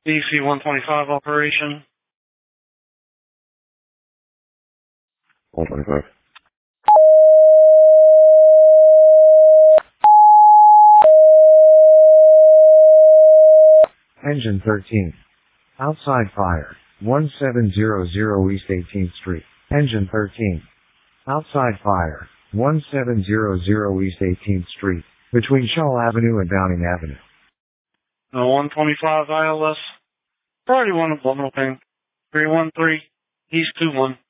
DC 125 operation. 125. Engine 13. Outside fire. 1700 East 18th Street. Engine 13. Outside fire. 1700 East 18th Street. Between Shaw Avenue and Downing Avenue. 125 ILS. Priority 1 of Bloomington. 313 East 21.